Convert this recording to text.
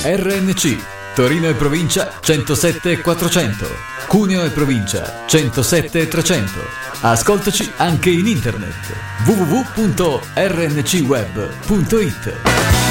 RNC Torino e provincia 107 400, Cuneo e provincia 107 300. Ascoltaci anche in internet www.rncweb.it.